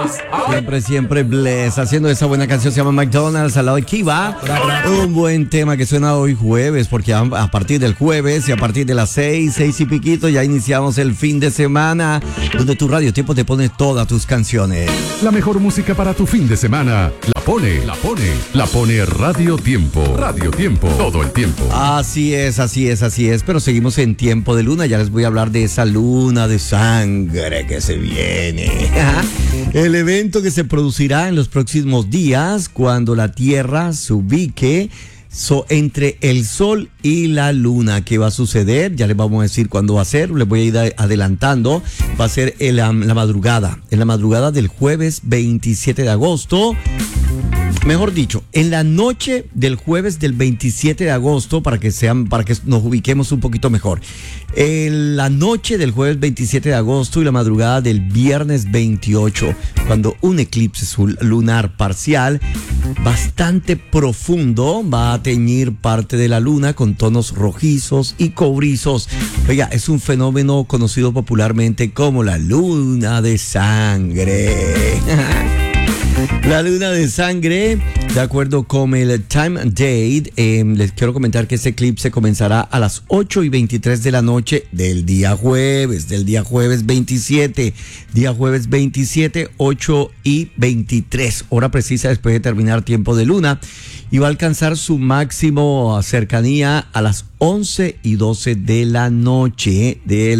Siempre bless. Haciendo esa buena canción se llama McDonald's al lado de Kiva. Un buen tema que suena hoy jueves, porque a partir del jueves y a partir de las 6 y piquito ya iniciamos el fin de semana, donde tu Radio Tiempo te pone todas tus canciones. La mejor música para tu fin de semana la pone Radio Tiempo. Radio Tiempo, todo el tiempo. Así es. Pero seguimos en tiempo de luna. Ya les voy a hablar de esa luna de sangre que se viene. El evento que se producirá en los próximos días cuando la Tierra se ubique entre el Sol y la Luna. ¿Qué va a suceder? Ya les vamos a decir cuándo va a ser. Les voy a ir adelantando. Va a ser en la madrugada del jueves 27 de agosto. Mejor dicho, en la noche del jueves del 27 de agosto, para que nos ubiquemos un poquito mejor. En la noche del jueves 27 de agosto y la madrugada del viernes 28, cuando un eclipse lunar parcial bastante profundo va a teñir parte de la luna con tonos rojizos y cobrizos. Oiga, es un fenómeno conocido popularmente como la luna de sangre. La luna de sangre, de acuerdo con el Time and Date, les quiero comentar que este eclipse comenzará a las 8:23 de la noche del día jueves 27. Día jueves 27, 8:23, hora precisa después de terminar tiempo de luna. Y va a alcanzar su máximo cercanía a las 11:12 de la noche.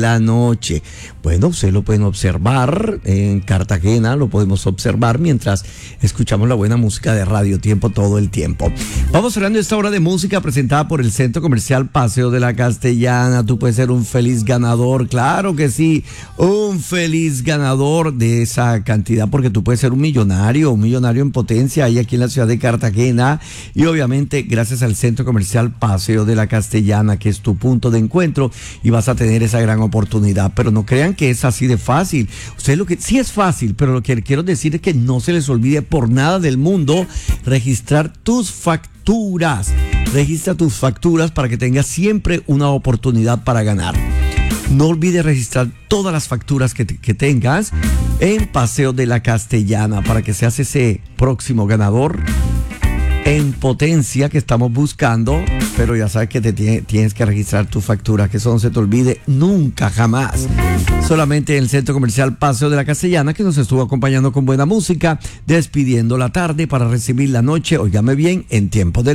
Bueno, ustedes lo pueden observar en Cartagena, lo podemos observar mientras escuchamos la buena música de Radio Tiempo todo el tiempo. Vamos hablando de esta hora de música presentada por el Centro Comercial Paseo de la Castellana. Tú puedes ser un feliz ganador, claro que sí, un feliz ganador de esa cantidad, porque tú puedes ser un millonario en potencia ahí aquí en la ciudad de Cartagena. Y obviamente gracias al Centro Comercial Paseo de la Castellana, que es tu punto de encuentro, y vas a tener esa gran oportunidad. Pero no crean que es así de fácil. Sí es fácil, pero lo que quiero decir es que no se les olvide por nada del mundo registrar tus facturas. Registra tus facturas para que tengas siempre una oportunidad para ganar. No olvides registrar todas las facturas que tengas en Paseo de la Castellana para que seas ese próximo ganador en potencia que estamos buscando. Pero ya sabes que tienes que registrar tu factura, que eso no se te olvide nunca, jamás. Solamente en el Centro Comercial Paseo de la Castellana, que nos estuvo acompañando con buena música, despidiendo la tarde para recibir la noche, óigame bien, en tiempo de